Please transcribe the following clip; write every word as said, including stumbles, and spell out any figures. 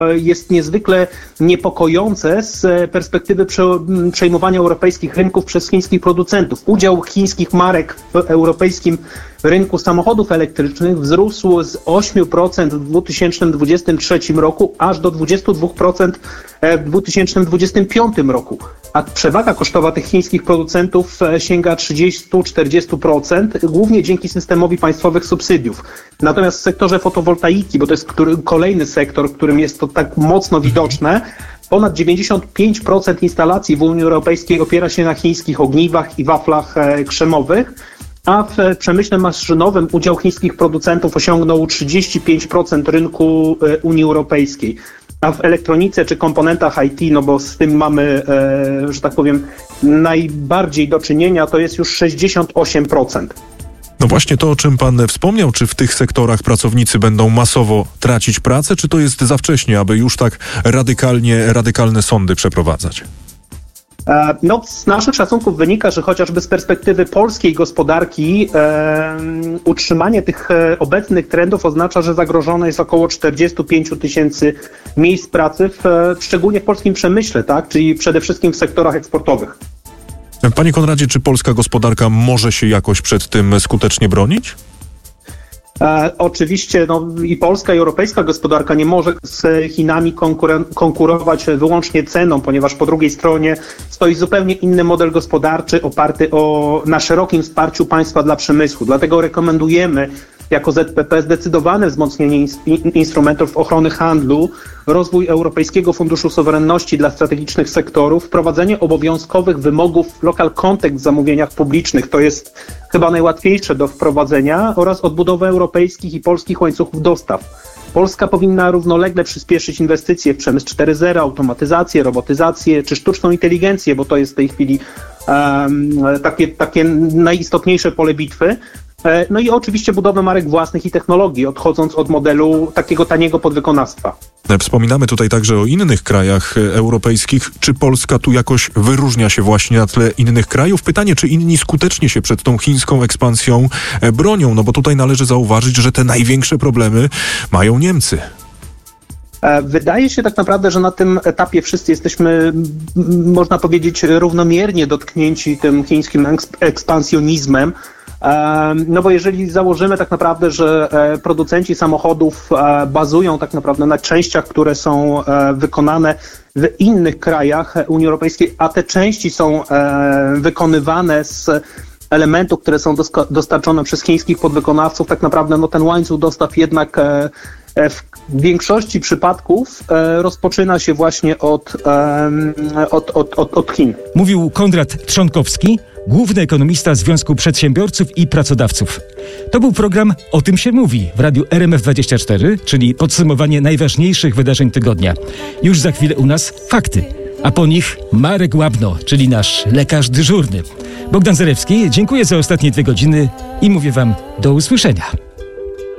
jest niezwykle niepokojące z perspektywy przejmowania europejskich rynków przez chińskich producentów. Udział chińskich marek w europejskim rynku samochodów elektrycznych wzrósł z ośmiu procent w dwa tysiące dwudziestym trzecim roku aż do dwudziestu dwóch procent w dwa tysiące dwudziestym piątym roku. A przewaga kosztowa tych chińskich producentów sięga trzydzieści do czterdziestu procent, głównie dzięki systemowi państwowych subsydiów. Natomiast w sektorze fotowoltaiki, bo to jest który, kolejny sektor, w którym jest to tak mocno widoczne, ponad dziewięćdziesiąt pięć procent instalacji w Unii Europejskiej opiera się na chińskich ogniwach i waflach krzemowych, a w przemyśle maszynowym udział chińskich producentów osiągnął trzydzieści pięć procent rynku Unii Europejskiej. A w elektronice czy komponentach I T, no bo z tym mamy, e, że tak powiem, najbardziej do czynienia, to jest już sześćdziesiąt osiem procent. No właśnie to, o czym pan wspomniał, czy w tych sektorach pracownicy będą masowo tracić pracę, czy to jest za wcześnie, aby już tak radykalnie, radykalne sądy przeprowadzać? No, z naszych szacunków wynika, że chociażby z perspektywy polskiej gospodarki e, utrzymanie tych e, obecnych trendów oznacza, że zagrożone jest około czterdzieści pięć tysięcy miejsc pracy, w, e, szczególnie w polskim przemyśle, tak? Czyli przede wszystkim w sektorach eksportowych. Panie Konradzie, czy polska gospodarka może się jakoś przed tym skutecznie bronić? E, oczywiście no, i polska, i europejska gospodarka nie może z Chinami konkuren- konkurować wyłącznie ceną, ponieważ po drugiej stronie stoi zupełnie inny model gospodarczy oparty o, na szerokim wsparciu państwa dla przemysłu. Dlatego rekomendujemy jako Z P P zdecydowane wzmocnienie in- instrumentów ochrony handlu, rozwój Europejskiego Funduszu Suwerenności dla strategicznych sektorów, wprowadzenie obowiązkowych wymogów local content w zamówieniach publicznych, to jest chyba najłatwiejsze do wprowadzenia, oraz odbudowę europejskich i polskich łańcuchów dostaw. Polska powinna równolegle przyspieszyć inwestycje w przemysł cztery zero, automatyzację, robotyzację czy sztuczną inteligencję, bo to jest w tej chwili um, takie, takie najistotniejsze pole bitwy. No i oczywiście budowę marek własnych i technologii, odchodząc od modelu takiego taniego podwykonawstwa. Wspominamy tutaj także o innych krajach europejskich. Czy Polska tu jakoś wyróżnia się właśnie na tle innych krajów? Pytanie, czy inni skutecznie się przed tą chińską ekspansją bronią? No bo tutaj należy zauważyć, że te największe problemy mają Niemcy. Wydaje się tak naprawdę, że na tym etapie wszyscy jesteśmy, można powiedzieć, równomiernie dotknięci tym chińskim ekspansjonizmem. No bo jeżeli założymy tak naprawdę, że producenci samochodów bazują tak naprawdę na częściach, które są wykonane w innych krajach Unii Europejskiej, a te części są wykonywane z elementów, które są dostarczone przez chińskich podwykonawców, tak naprawdę no ten łańcuch dostaw jednak w większości przypadków rozpoczyna się właśnie od, od, od, od, od Chin. Mówił Konrad Trzonkowski, główny ekonomista Związku Przedsiębiorców i Pracodawców. To był program O tym się mówi w radiu R M F dwadzieścia cztery, czyli podsumowanie najważniejszych wydarzeń tygodnia. Już za chwilę u nas fakty, a po nich Marek Łabno, czyli nasz lekarz dyżurny. Bogdan Zalewski, dziękuję za ostatnie dwie godziny i mówię wam do usłyszenia.